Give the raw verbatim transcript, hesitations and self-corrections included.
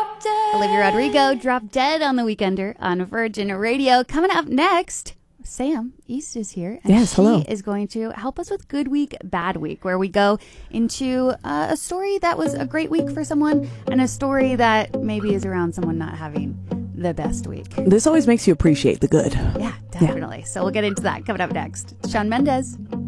Drop Dead. Olivia Rodrigo, Drop Dead on the Weekender on Virgin Radio. Coming up next, Sam East is here. And yes, she hello. is going to help us with Good Week, Bad Week, where we go into uh, a story that was a great week for someone and a story that maybe is around someone not having the best week. This always makes you appreciate the good. Yeah, definitely. Yeah. So we'll get into that coming up next. Shawn Mendes.